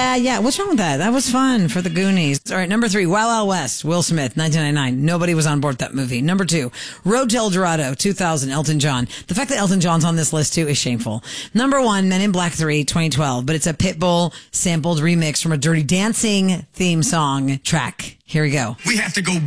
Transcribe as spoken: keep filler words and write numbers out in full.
Yeah, yeah. What's wrong with that? That was fun for the Goonies. All right, number three, Wild Wild West, Will Smith, nineteen ninety-nine. Nobody was on board with that movie. Number two, Road to El Dorado, two thousand, Elton John. The fact that Elton John's on this list too is shameful. Number one, Men in Black three, twenty twelve, but it's a Pitbull sampled remix from a Dirty Dancing theme song track. Here we go. We have to go